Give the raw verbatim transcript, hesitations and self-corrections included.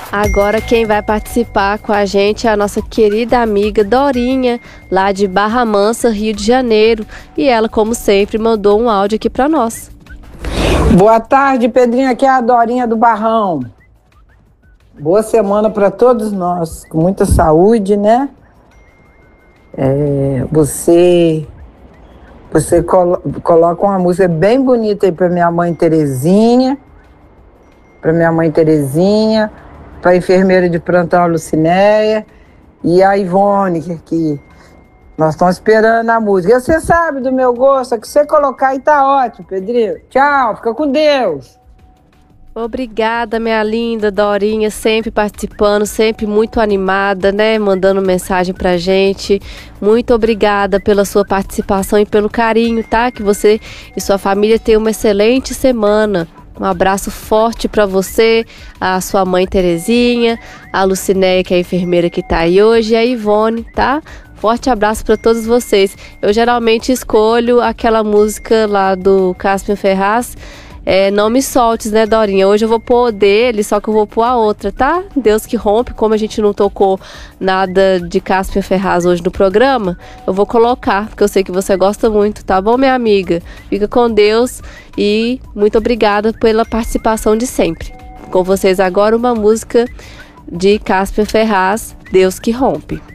Agora quem vai participar com a gente é a nossa querida amiga Dorinha, lá de Barra Mansa, Rio de Janeiro. E ela, como sempre, mandou um áudio aqui para nós. Boa tarde, Pedrinho. Aqui é a Dorinha do Barrão. Boa semana para todos nós, com muita saúde, né? É, você você colo- coloca uma música bem bonita aí para minha mãe Terezinha, para minha mãe Terezinha, para a enfermeira de plantão a Lucinéia e a Ivone, que, que nós estamos esperando a música. E você sabe do meu gosto, é que você colocar aí tá ótimo, Pedrinho. Tchau, fica com Deus. Obrigada, minha linda Dorinha, sempre participando, sempre muito animada, né? Mandando mensagem pra gente. Muito obrigada pela sua participação e pelo carinho, tá? Que você e sua família tenham uma excelente semana. Um abraço forte para você, a sua mãe Terezinha, a Lucinéia, que é a enfermeira que tá aí hoje, e a Ivone, tá? Forte abraço para todos vocês. Eu geralmente escolho aquela música lá do Cáspio Ferraz, é, Não Me Soltes, né, Dorinha? Hoje eu vou pôr dele, só que eu vou pôr a outra, tá? Deus que Rompe. Como a gente não tocou nada de Cáspio Ferraz hoje no programa, eu vou colocar, porque eu sei que você gosta muito, tá bom, minha amiga? Fica com Deus e muito obrigada pela participação de sempre. Com vocês agora uma música de Cáspio Ferraz, Deus que Rompe.